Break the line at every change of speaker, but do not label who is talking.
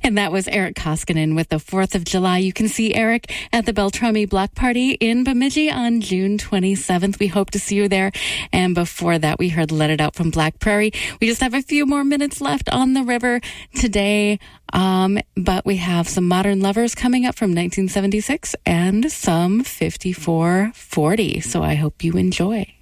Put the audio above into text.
And that was Eric Koskinen with the 4th of July. You can see Eric at the Beltrami Block Party in Bemidji on June 27th. We hope to see you there. And before that, we heard Let It Out from Black Prairie. We just have a few more minutes left on the river today. But we have some Modern Lovers coming up from 1976 and some 5440. So I hope you enjoy.